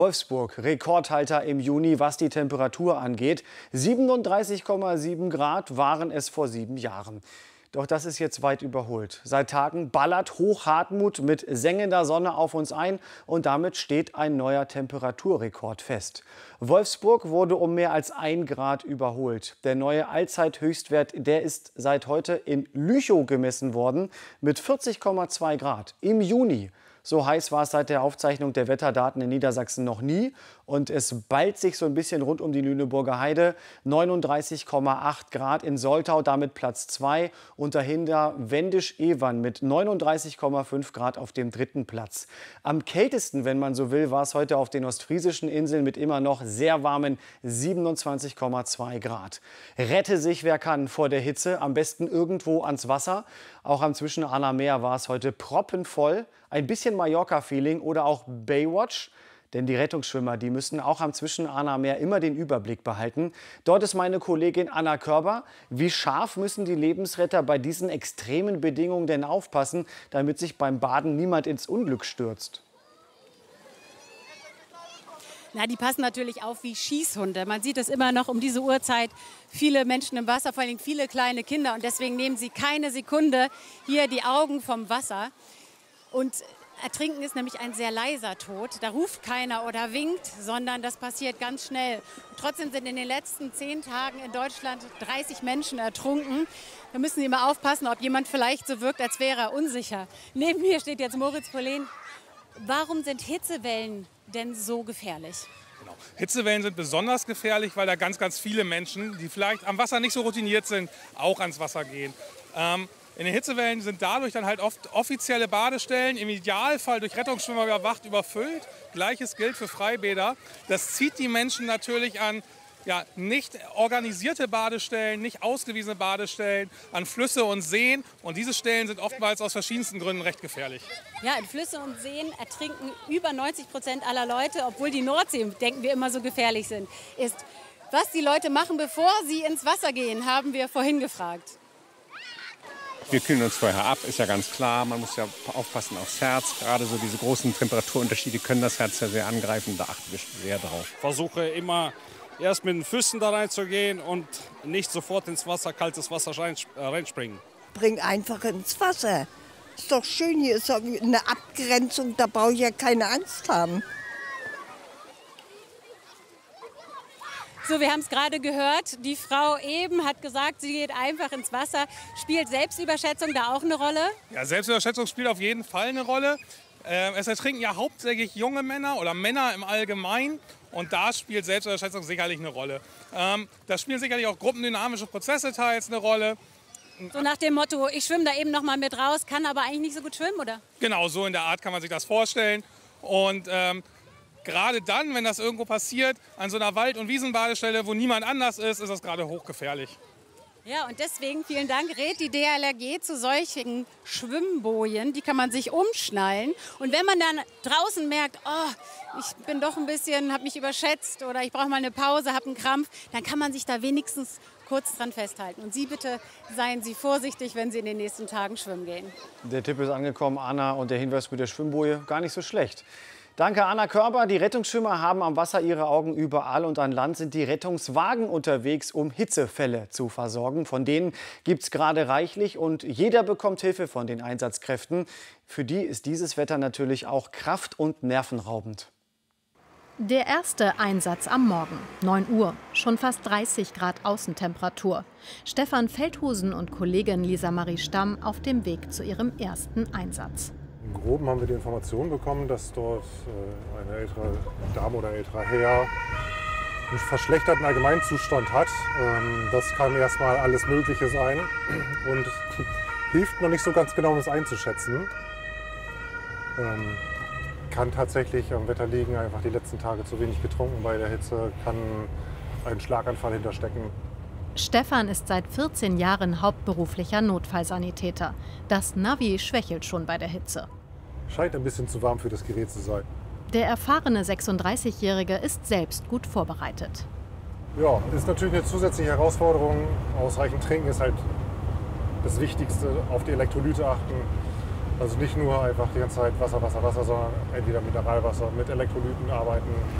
Wolfsburg, Rekordhalter im Juni, was die Temperatur angeht. 37,7 Grad waren es vor 7 Jahren. Doch das ist jetzt weit überholt. Seit Tagen ballert Hochhartmut mit sengender Sonne auf uns ein und damit steht ein neuer Temperaturrekord fest. Wolfsburg wurde um mehr als 1 Grad überholt. Der neue Allzeithöchstwert, der ist seit heute in Lüchow gemessen worden mit 40,2 Grad im Juni. So heiß war es seit der Aufzeichnung der Wetterdaten in Niedersachsen noch nie. Und es ballt sich so ein bisschen rund um die Lüneburger Heide. 39,8 Grad in Soltau, damit Platz 2. Und dahinter Wendisch-Evern mit 39,5 Grad auf dem 3. Platz. Am kältesten, wenn man so will, war es heute auf den ostfriesischen Inseln mit immer noch sehr warmen 27,2 Grad. Rette sich, wer kann, vor der Hitze. Am besten irgendwo ans Wasser. Auch am Zwischen-Ahner Meer war es heute proppenvoll. Ein bisschen Mallorca-Feeling oder auch Baywatch. Denn die Rettungsschwimmer, die müssen auch am Zwischen-Ahner Meer immer den Überblick behalten. Dort ist meine Kollegin Anna Körber. Wie scharf müssen die Lebensretter bei diesen extremen Bedingungen denn aufpassen, damit sich beim Baden niemand ins Unglück stürzt? Na, die passen natürlich auf wie Schießhunde. Man sieht es immer noch um diese Uhrzeit. Viele Menschen im Wasser, vor allem viele kleine Kinder. Und deswegen nehmen sie keine Sekunde hier die Augen vom Wasser. Und Ertrinken ist nämlich ein sehr leiser Tod. Da ruft keiner oder winkt, sondern das passiert ganz schnell. Und trotzdem sind in den letzten 10 Tagen in Deutschland 30 Menschen ertrunken. Da müssen Sie mal aufpassen, ob jemand vielleicht so wirkt, als wäre er unsicher. Neben mir steht jetzt Moritz Polen. Warum sind Hitzewellen denn so gefährlich? Genau. Hitzewellen sind besonders gefährlich, weil da ganz, ganz viele Menschen, die vielleicht am Wasser nicht so routiniert sind, auch ans Wasser gehen. In den Hitzewellen sind dadurch dann halt oft offizielle Badestellen, im Idealfall durch Rettungsschwimmer überwacht, überfüllt. Gleiches gilt für Freibäder. Das zieht die Menschen natürlich an nicht organisierte Badestellen, nicht ausgewiesene Badestellen, an Flüsse und Seen. Und diese Stellen sind oftmals aus verschiedensten Gründen recht gefährlich. Ja, in Flüsse und Seen ertrinken über 90% aller Leute, obwohl die Nordsee, denken wir, immer so gefährlich sind. Was die Leute machen, bevor sie ins Wasser gehen, haben wir vorhin gefragt. Wir kühlen uns vorher ab, ist ja ganz klar. Man muss ja aufpassen aufs Herz. Gerade so diese großen Temperaturunterschiede können das Herz ja sehr angreifen. Da achten wir sehr drauf. Versuche immer erst mit den Füßen da reinzugehen und nicht sofort ins Wasser, kaltes Wasser reinspringen. Bring einfach ins Wasser. Ist doch schön, hier ist doch eine Abgrenzung, da brauche ich ja keine Angst haben. So, wir haben es gerade gehört. Die Frau eben hat gesagt, sie geht einfach ins Wasser. Spielt Selbstüberschätzung da auch eine Rolle? Ja, Selbstüberschätzung spielt auf jeden Fall eine Rolle. Es ertrinken ja hauptsächlich junge Männer oder Männer im Allgemeinen. Und da spielt Selbstüberschätzung sicherlich eine Rolle. Da spielen sicherlich auch gruppendynamische Prozesse teils eine Rolle. So nach dem Motto, ich schwimme da eben noch mal mit raus, kann aber eigentlich nicht so gut schwimmen, oder? Genau, so in der Art kann man sich das vorstellen. Und gerade dann, wenn das irgendwo passiert, an so einer Wald- und Wiesenbadestelle, wo niemand anders ist das gerade hochgefährlich. Ja, und deswegen, vielen Dank, rät die DLRG zu solchen Schwimmbojen. Die kann man sich umschnallen. Und wenn man dann draußen merkt, oh, ich bin doch ein bisschen, habe mich überschätzt oder ich brauche mal eine Pause, habe einen Krampf, dann kann man sich da wenigstens kurz dran festhalten. Und Sie bitte, seien Sie vorsichtig, wenn Sie in den nächsten Tagen schwimmen gehen. Der Tipp ist angekommen, Anna, und der Hinweis mit der Schwimmboje gar nicht so schlecht. Danke, Anna Körber. Die Rettungsschwimmer haben am Wasser ihre Augen überall und an Land sind die Rettungswagen unterwegs, um Hitzefälle zu versorgen. Von denen gibt es gerade reichlich und jeder bekommt Hilfe von den Einsatzkräften. Für die ist dieses Wetter natürlich auch kraft- und nervenraubend. Der erste Einsatz am Morgen, 9 Uhr, schon fast 30 Grad Außentemperatur. Stefan Feldhusen und Kollegin Lisa Marie Stamm auf dem Weg zu ihrem ersten Einsatz. Im Groben haben wir die Information bekommen, dass dort eine ältere Dame oder älterer Herr einen verschlechterten Allgemeinzustand hat. Das kann erstmal alles Mögliche sein und hilft noch nicht so ganz genau, um es einzuschätzen. Kann tatsächlich am Wetter liegen, einfach die letzten Tage zu wenig getrunken bei der Hitze, kann ein Schlaganfall hinterstecken. Stefan ist seit 14 Jahren hauptberuflicher Notfallsanitäter. Das Navi schwächelt schon bei der Hitze. Scheint ein bisschen zu warm für das Gerät zu sein. Der erfahrene 36-Jährige ist selbst gut vorbereitet. Ja, ist natürlich eine zusätzliche Herausforderung. Ausreichend trinken ist halt das Wichtigste. Auf die Elektrolyte achten. Also nicht nur einfach die ganze Zeit Wasser, Wasser, Wasser, sondern entweder Mineralwasser mit Elektrolyten arbeiten.